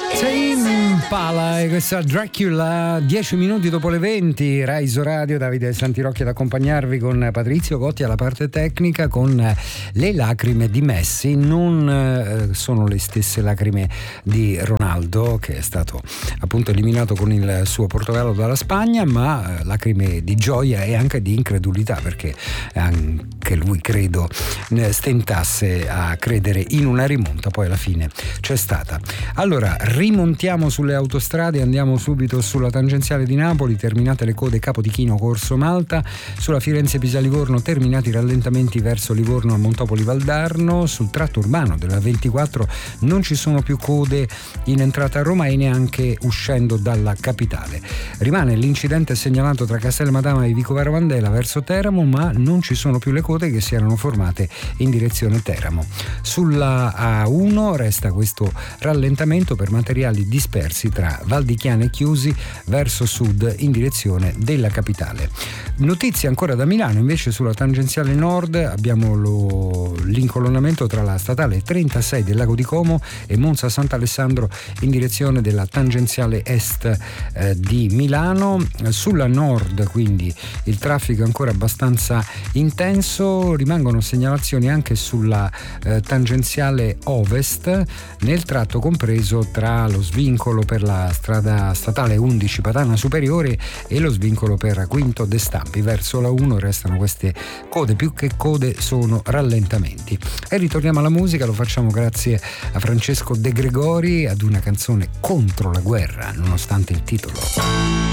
Impala e questa Dracula, 10 minuti dopo le 20, Rai Radio, Davide Santirocchi ad accompagnarvi con Patrizio Gotti alla parte tecnica con le lacrime di Messi. Non sono le stesse lacrime di Ronaldo, che è stato appunto eliminato con il suo Portogallo dalla Spagna, ma lacrime di gioia e anche di incredulità, perché anche lui credo stentasse a credere in una rimonta, poi alla fine c'è stata. Allora rimontiamo sulle autostrade, andiamo subito sulla tangenziale di Napoli, terminate le code Capodichino Corso Malta, sulla Firenze-Pisa-Livorno terminati i rallentamenti verso Livorno a Montopoli Valdarno, sul tratto urbano della 24 non ci sono più code in entrata a Roma e neanche uscendo dalla capitale. Rimane l'incidente segnalato tra Castellamadama e Vicovaro Vandela verso Teramo, ma non ci sono più le code che si erano formate in direzione Teramo. Sulla A1 resta questo rallentamento per materiali dispersi tra Val di Chiana e Chiusi verso sud in direzione della capitale. Notizie ancora da Milano, invece sulla tangenziale nord abbiamo l'incolonnamento tra la statale 36 del Lago di Como e Monza Sant'Alessandro in direzione della tangenziale est di Milano. Sulla nord quindi il traffico è ancora abbastanza intenso, rimangono segnalazioni anche sulla tangenziale ovest nel tratto compreso tra lo svincolo per la strada statale 11 Padana Superiore e lo svincolo per Quinto De Stampi. Verso la 1 restano queste code, più che code sono rallentamenti. E ritorniamo alla musica, lo facciamo grazie a Francesco De Gregori, ad una canzone contro la guerra nonostante il titolo.